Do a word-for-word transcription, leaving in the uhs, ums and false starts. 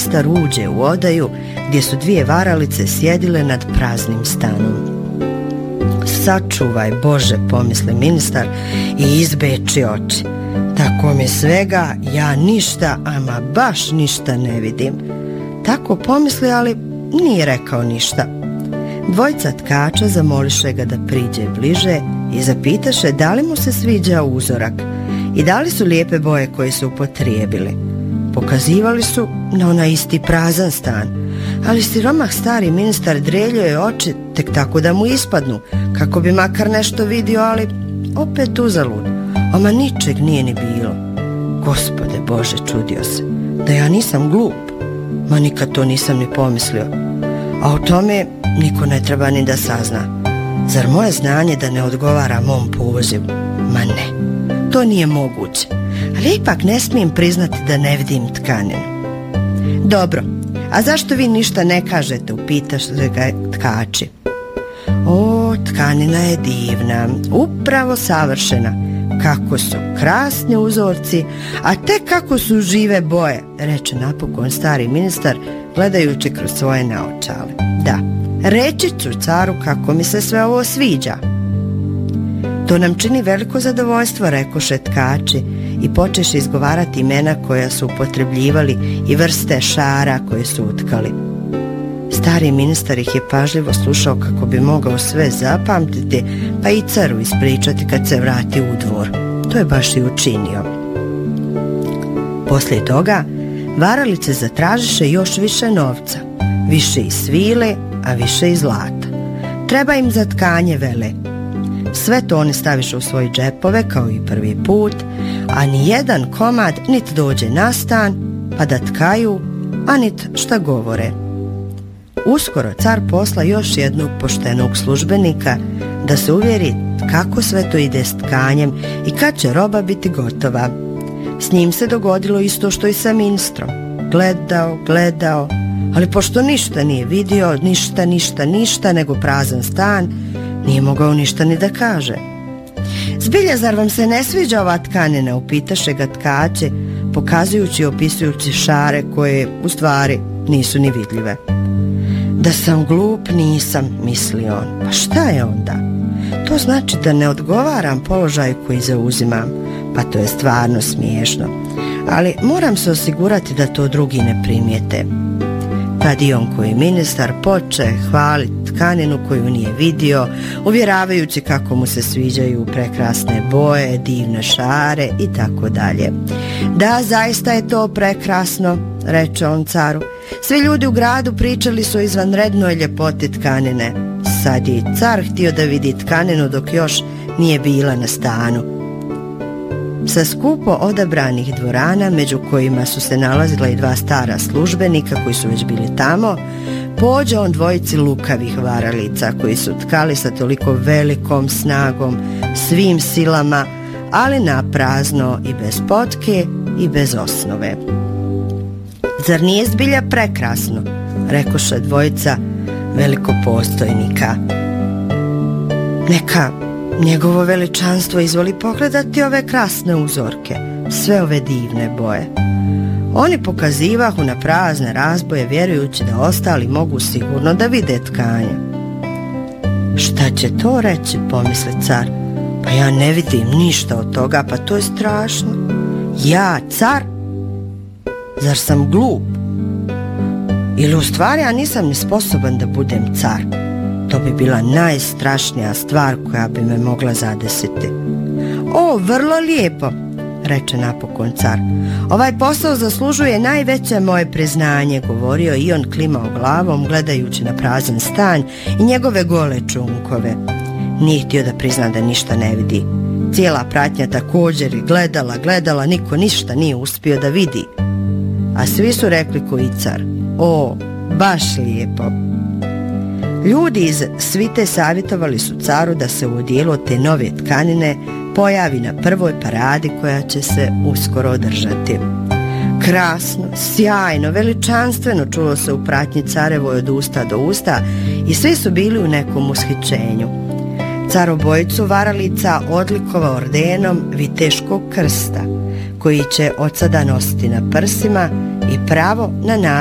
ministar uđe u odaju gdje su dvije varalice sjedile nad praznim stanom. Sačuvaj Bože, pomisli ministar i izbeči oči. Tako mi svega, ja ništa, ama baš ništa ne vidim. Tako pomisli, ali nije rekao ništa. Dvojca tkača zamoliše ga da priđe bliže i zapitaše da li mu se sviđa uzorak i da li su lijepe boje koje su upotrijebili. Pokazivali su na onaj isti prazan stan, ali siromah stari ministar dreljio je oči tek tako da mu ispadnu, kako bi makar nešto vidio, ali opet uzalud. Ama ničeg nije ni bilo. Gospode Bože, čudio se, da ja nisam glup, ma nikad to nisam ni pomislio. A o tome niko ne treba ni da sazna. Zar moje znanje da ne odgovara mom pozivu? Ma ne, to nije moguće. Ali ipak ne smijem priznati da ne vidim tkaninu. Dobro, a zašto vi ništa ne kažete, upitaše ga tkači. O, tkanina je divna, upravo savršena. Kako su krasni uzorci, a tek kako su žive boje, reče napokon stari ministar gledajući kroz svoje naočale. Da, reći ću caru kako mi se sve ovo sviđa. To nam čini veliko zadovoljstvo, rekoše tkači i počeše izgovarati imena koja su upotrebljivali i vrste šara koje su utkali. Stari ministar ih je pažljivo slušao kako bi mogao sve zapamtiti, pa i caru ispričati kad se vrati u dvor. To je baš i učinio. Poslije toga varalice zatražiše još više novca, više iz svile, a više iz zlata. Treba im za tkanje, vele. Sve to oni staviše u svoje džepove kao i prvi put, a ni jedan komad nit dođe na stan pa da tkaju, a nit šta govore. Uskoro car posla još jednog poštenog službenika da se uvjeri kako sve to ide s tkanjem i kad će roba biti gotova. S njim se dogodilo isto što i sa ministrom. Gledao, gledao, ali pošto ništa nije vidio, ništa, ništa, ništa, nego prazan stan, nije mogao ništa ni da kaže. Zbilja, zar vam se ne sviđa ova tkanina, upitaše ga tkače, pokazujući i opisujući šare koje u stvari nisu ni vidljive. Da sam glup nisam, misli on. Pa šta je onda? To znači da ne odgovaram položaju koji zauzimam. Pa to je stvarno smiješno. Ali moram se osigurati da to drugi ne primijete. Tad i on koji ministar poče hvaliti tkaninu koju nije vidio, uvjeravajući kako mu se sviđaju prekrasne boje, divne šare i tako dalje. Da, zaista je to prekrasno, reče on caru. Svi ljudi u gradu pričali su o izvanrednoj ljepoti tkanine. Sad je car htio da vidi tkaninu dok još nije bila na stanu. Sa skupo odabranih dvorana, među kojima su se nalazila i dva stara službenika koji su već bili tamo, pođe on dvojici lukavih varalica koji su tkali sa toliko velikom snagom, svim silama, ali na prazno i bez potke i bez osnove. Zar nije zbilja prekrasno, rekoše dvojica velikopostojnika. Neka njegovo veličanstvo izvoli pogledati ove krasne uzorke, sve ove divne boje. Oni pokazivahu na prazne razboje, vjerujući da ostali mogu sigurno da vide tkanje. Šta će to reći, pomisli car, pa ja ne vidim ništa od toga, pa to je strašno. Ja, car? Zar sam glup? Ili u stvari ja nisam ni sposoban da budem car? To bi bila najstrašnija stvar koja bi me mogla zadesiti. O, vrlo lijepo, reče napokon car. Ovaj posao zaslužuje najveće moje priznanje, govorio i on klimao glavom gledajući na prazan stan i njegove gole čunkove. Nije htio da prizna da ništa ne vidi. Cijela pratnja također je gledala, gledala, niko ništa nije uspio da vidi. A svi su rekli ko i car. O, baš lijepo. Ljudi iz svite savjetovali su caru da se u odijelu od te nove tkanine pojavi na prvoj paradi koja će se uskoro održati. Krasno, sjajno, veličanstveno čulo se u pratnji carevoj od usta do usta i svi su bili u nekom ushićenju. Car obojicu varalica odlikovao ordenom viteškog krsta, koji će od sada nositi na prsima i pravo na